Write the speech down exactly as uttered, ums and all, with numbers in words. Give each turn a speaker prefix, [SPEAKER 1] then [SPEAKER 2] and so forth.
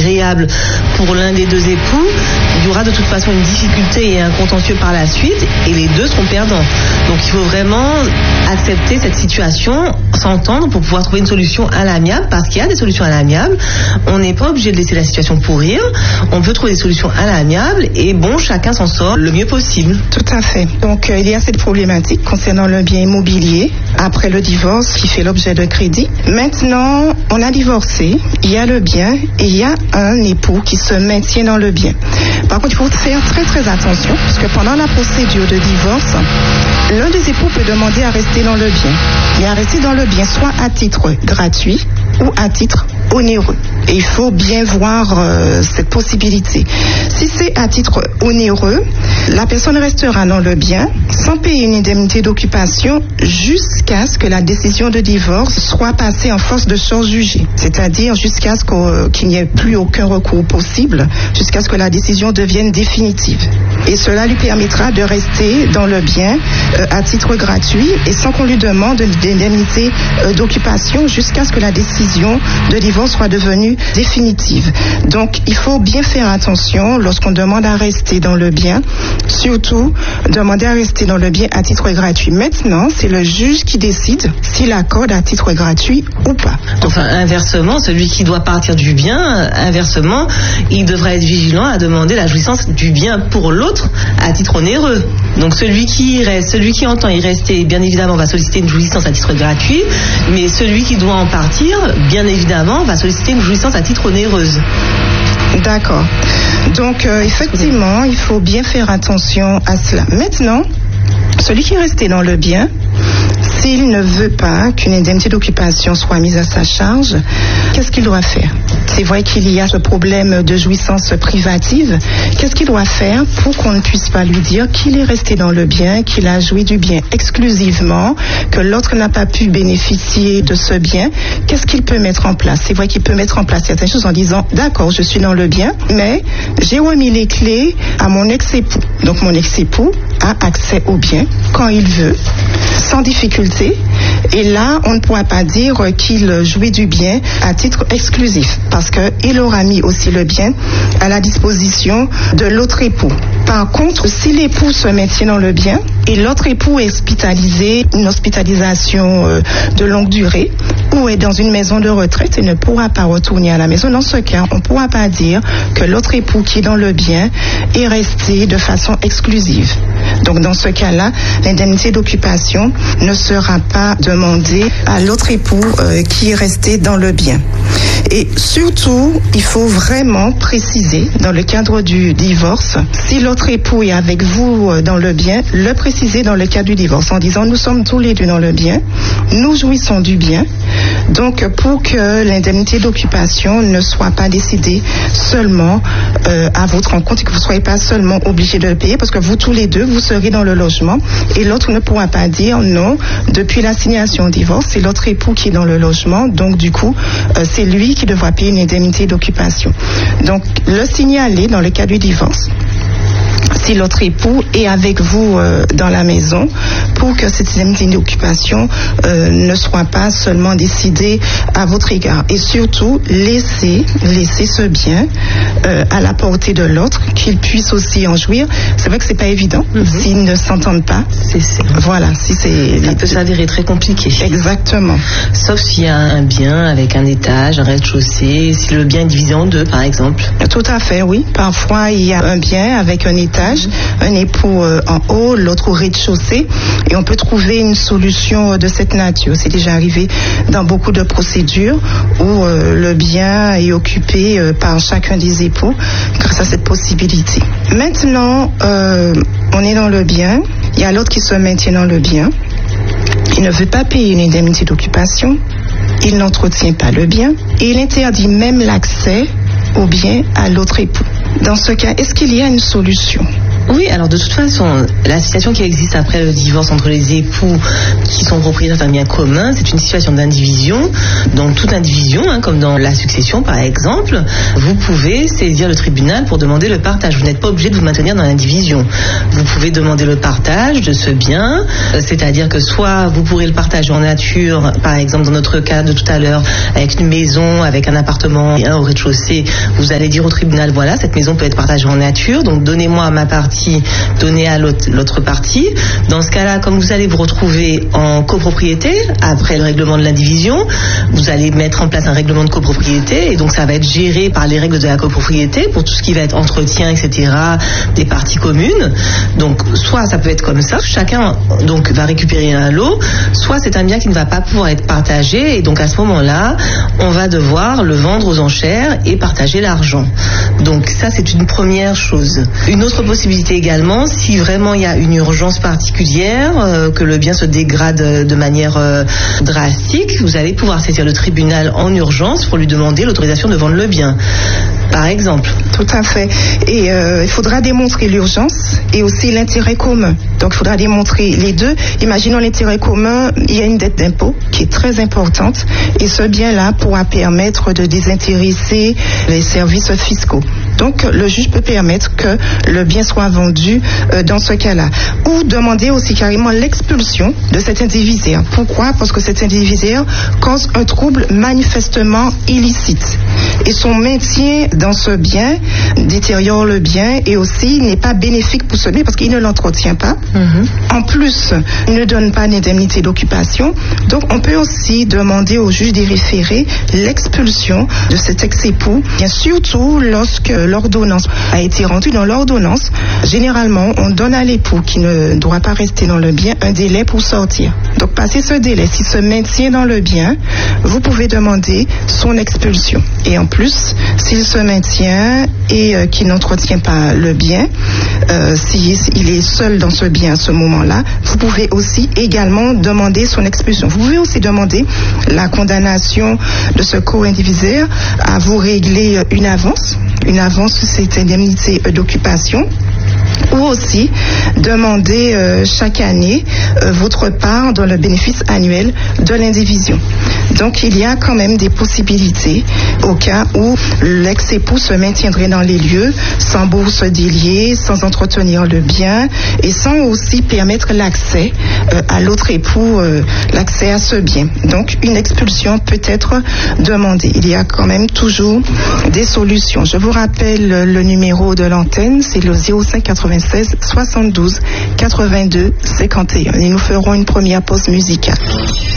[SPEAKER 1] agréable pour l'un des deux époux, il y aura de toute façon une difficulté et un contentieux par la suite, et les deux seront perdants. Donc il faut vraiment accepter cette situation, s'entendre pour pouvoir trouver une solution à l'amiable, parce qu'il y a des solutions à l'amiable. On n'est pas obligé de laisser la situation pourrir. On peut trouver des solutions à l'amiable, et bon, chacun s'en sort le mieux possible.
[SPEAKER 2] Tout à fait. Donc euh, il y a cette problématique concernant le bien immobilier après le divorce qui fait l'objet de crédit. Maintenant, on a divorcé, il y a le bien et il y a un époux qui se maintient dans le bien. Par contre, il faut faire très très attention, parce que pendant la procédure de divorce, l'un des époux peut demander à rester dans le bien. Et à rester dans le bien, soit à titre gratuit ou à titre onéreux. Et il faut bien voir euh, cette possibilité. Si c'est à titre onéreux, la personne restera dans le bien sans payer une indemnité d'occupation jusqu'à ce que la décision de divorce soit passée en force de chose jugée. C'est-à-dire jusqu'à ce qu'au, qu'il n'y ait plus aucun recours possible, jusqu'à ce que la décision devienne définitive. Et cela lui permettra de rester dans le bien euh, à titre gratuit et sans qu'on lui demande d'indemnité euh, d'occupation jusqu'à ce que la décision de divorce soit devenue définitive. Donc, il faut bien faire attention lorsqu'on demande à rester dans le bien, surtout demander à rester dans le bien à titre gratuit. Maintenant, c'est le juge qui décide s'il accorde à titre gratuit ou pas.
[SPEAKER 1] Enfin, inversement, celui qui doit partir du bien, inversement, il devrait être vigilant à demander la jouissance du bien pour l'autre à titre onéreux. Donc, celui qui reste, celui qui entend y rester, bien évidemment, va solliciter une jouissance à titre gratuit, mais celui qui doit en partir, bien évidemment, va solliciter une jouissance à titre onéreuse.
[SPEAKER 2] D'accord. Donc, euh, effectivement, il faut bien faire attention à cela. Maintenant, celui qui est resté dans le bien, s'il ne veut pas qu'une indemnité d'occupation soit mise à sa charge, qu'est-ce qu'il doit faire? C'est vrai qu'il y a ce problème de jouissance privative. Qu'est-ce qu'il doit faire pour qu'on ne puisse pas lui dire qu'il est resté dans le bien, qu'il a joui du bien exclusivement, que l'autre n'a pas pu bénéficier de ce bien? Qu'est-ce qu'il peut mettre en place? C'est vrai qu'il peut mettre en place certaines choses en disant, d'accord, je suis dans le bien, mais j'ai remis les clés à mon ex-époux. Donc mon ex-époux a accès au bien quand il veut, sans difficulté. Et là, on ne pourra pas dire qu'il jouit du bien à titre exclusif, parce qu'il aura mis aussi le bien à la disposition de l'autre époux. Par contre, si l'époux se maintient dans le bien et l'autre époux est hospitalisé, une hospitalisation euh, de longue durée, ou est dans une maison de retraite et ne pourra pas retourner à la maison, dans ce cas, on ne pourra pas dire que l'autre époux qui est dans le bien est resté de façon exclusive. Donc, dans ce cas-là, l'indemnité d'occupation ne sera pas demandée à l'autre époux euh, qui est resté dans le bien. Et surtout, il faut vraiment préciser, dans le cadre du divorce, si l'autre époux est avec vous euh, dans le bien, le préciser dans le cadre du divorce, en disant, nous sommes tous les deux dans le bien, nous jouissons du bien. Donc, pour que l'indemnité d'occupation ne soit pas décidée seulement euh, à votre rencontre et que vous ne soyez pas seulement obligés de le payer, parce que vous tous les deux, vous serez dans le logement et l'autre ne pourra pas dire non, depuis l'assignation au divorce, c'est l'autre époux qui est dans le logement, donc du coup, euh, c'est lui qui devra payer une indemnité d'occupation. Donc, le signaler dans le cas du divorce, si l'autre époux est avec vous euh, dans la maison, pour que cette indemnité d'occupation euh, ne soit pas seulement décidée à votre égard. Et surtout, laissez, laissez ce bien euh, à la portée de l'autre, qu'il puisse aussi en jouir. C'est vrai que c'est pas évident, mm-hmm. s'ils ne s'entendent pas.
[SPEAKER 1] C'est, c'est...
[SPEAKER 2] Voilà, si c'est...
[SPEAKER 1] Ça peut s'avérer très compliqué.
[SPEAKER 2] Exactement.
[SPEAKER 1] Sauf s'il y a un bien avec un étage, un rez-de-chaussée, si le bien est divisé en deux, par exemple.
[SPEAKER 2] Tout à fait, oui. Parfois, il y a un bien avec un étage, un époux euh, en haut, l'autre au rez-de-chaussée, et on peut trouver une solution de cette nature. C'est déjà arrivé dans beaucoup de procédures où euh, le bien est occupé euh, par chacun des époux grâce à cette possibilité. Maintenant, euh, on est dans le bien, il y a l'autre qui se maintient dans le bien, il ne veut pas payer une indemnité d'occupation, il n'entretient pas le bien et il interdit même l'accès au bien à l'autre époux. Dans ce cas, est-ce qu'il y a une solution?
[SPEAKER 1] Oui, alors de toute façon, la situation qui existe après le divorce entre les époux qui sont propriétaires d'un bien commun, c'est une situation d'indivision. Dans toute indivision, hein, comme dans la succession par exemple, vous pouvez saisir le tribunal pour demander le partage. Vous n'êtes pas obligé de vous maintenir dans l'indivision. Vous pouvez demander le partage de ce bien, c'est-à-dire que soit vous pourrez le partager en nature, par exemple dans notre cas de tout à l'heure, avec une maison, avec un appartement et un au rez-de-chaussée, vous allez dire au tribunal, voilà, cette maison peut être partagée en nature, donc donnez-moi ma partie, donnez à l'autre, l'autre partie. Dans ce cas-là, comme vous allez vous retrouver en copropriété, après le règlement de l'indivision, vous allez mettre en place un règlement de copropriété, et donc ça va être géré par les règles de la copropriété pour tout ce qui va être entretien, et cetera, des parties communes. Donc, soit ça peut être comme ça, chacun donc va récupérer un lot, soit c'est un bien qui ne va pas pouvoir être partagé, et donc à ce moment-là, on va devoir le vendre aux enchères et partager l'argent. Donc ça, c'est une première chose. Une autre possibilité également, si vraiment il y a une urgence particulière, euh, que le bien se dégrade de manière euh, drastique, vous allez pouvoir saisir le tribunal en urgence pour lui demander l'autorisation de vendre le bien, par exemple.
[SPEAKER 2] Tout à fait. Et euh, il faudra démontrer l'urgence et aussi l'intérêt commun. Donc il faudra démontrer les deux. Imaginons l'intérêt commun, il y a une dette d'impôt qui est très importante, et ce bien-là pourra permettre de désintéresser les services fiscaux. Donc le juge peut permettre que le bien soit vendu euh, dans ce cas-là. Ou demander aussi carrément l'expulsion de cet indivisaire. Pourquoi? Parce que cet indivisaire cause un trouble manifestement illicite. Et son maintien dans ce bien détériore le bien, et aussi n'est pas bénéfique pour ce bien parce qu'il ne l'entretient pas. Mmh. En plus, il ne donne pas d'indemnité d'occupation. Donc on peut aussi demander au juge des référés l'expulsion de cet ex-époux, bien surtout lorsque l'ordonnance a été rendue. Dans l'ordonnance, généralement, on donne à l'époux qui ne doit pas rester dans le bien un délai pour sortir. Donc, passé ce délai, s'il se maintient dans le bien, vous pouvez demander son expulsion. Et en plus, s'il se maintient et euh, qu'il n'entretient pas le bien, euh, s'il est seul dans ce bien à ce moment-là, vous pouvez aussi également demander son expulsion. Vous pouvez aussi demander la condamnation de ce co-indivisaire à vous régler une avance. Une avance, c'est indemnité d'occupation. Ou aussi demander euh, chaque année euh, votre part dans le bénéfice annuel de l'indivision. Donc il y a quand même des possibilités au cas où l'ex-époux se maintiendrait dans les lieux sans bourse déliée, sans entretenir le bien et sans aussi permettre l'accès euh, à l'autre époux, euh, l'accès à ce bien. Donc une expulsion peut être demandée. Il y a quand même toujours des solutions. Je vous rappelle le numéro de l'antenne, c'est le zéro cinq quatre-vingt-seize soixante-douze quatre-vingt-deux cinquante et un. Et nous ferons une première pause musicale.